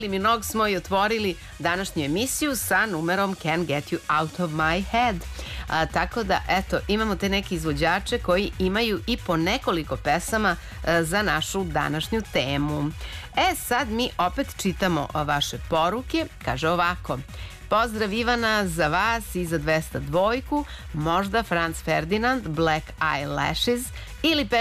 Minogue smo i otvorili današnju emisiju sa numerom Can't Get You Out of My Head. Tako da, eto, imamo te neke izvođače koji imaju i po nekoliko pesama za našu današnju temu. Sad mi opet čitamo vaše poruke. Kaže ovako: pozdrav Ivana za vas i za 202, možda Franz Ferdinand, Black Eyelashes ili